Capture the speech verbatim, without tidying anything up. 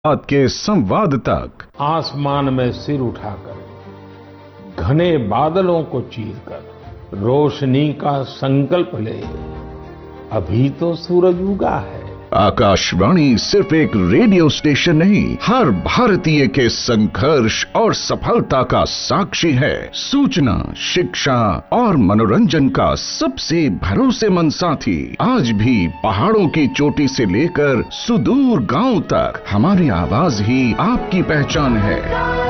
बात के संवाद तक। आसमान में सिर उठाकर घने बादलों को चीरकर रोशनी का संकल्प ले, अभी तो सूरज उगा है। आकाशवाणी सिर्फ एक रेडियो स्टेशन नहीं, हर भारतीय के संघर्ष और सफलता का साक्षी है। सूचना, शिक्षा और मनोरंजन का सबसे भरोसेमंद साथी। आज भी पहाड़ों की चोटी से लेकर सुदूर गांव तक हमारी आवाज ही आपकी पहचान है।